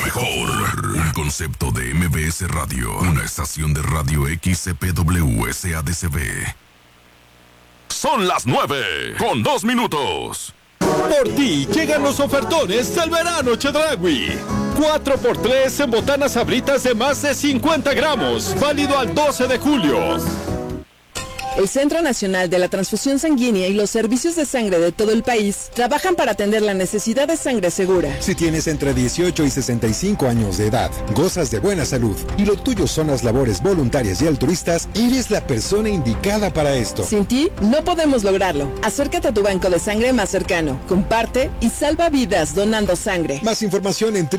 mejor. Un concepto de MBS Radio. Una estación de radio XCPW SADCB. Son las 9:02. Por ti llegan los ofertones del verano Chedraui. 4x3 en botanas sabritas de más de 50 gramos. Válido al 12 de julio. El Centro Nacional de la Transfusión Sanguínea y los servicios de sangre de todo el país trabajan para atender la necesidad de sangre segura. Si tienes entre 18 y 65 años de edad, gozas de buena salud y lo tuyo son las labores voluntarias y altruistas, eres la persona indicada para esto. Sin ti, no podemos lograrlo. Acércate a tu banco de sangre más cercano, comparte y salva vidas donando sangre. Más información en